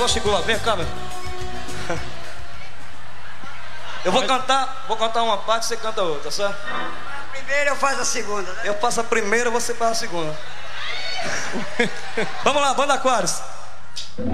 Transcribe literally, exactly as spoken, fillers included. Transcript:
segura, vem cá, meu. Eu vou cantar, vou cantar uma parte, você canta outra, certo? A primeira eu faço a segunda, né? Eu faço a primeira, você faz a segunda. Vamos lá, Banda Aquários.